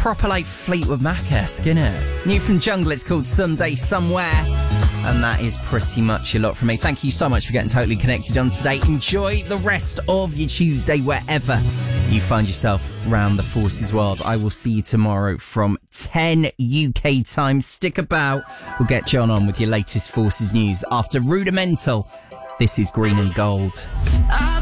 proper like Fleetwood Mac-esque, innit? New from Jungle, it's called Someday Somewhere. And that is pretty much a lot from me. Thank you so much for getting totally connected on today. Enjoy the rest of your Tuesday wherever you find yourself around the Forces world. I will see you tomorrow from 10 UK time. Stick about. We'll get John on with your latest Forces news. After Rudimental, this is Green and Gold.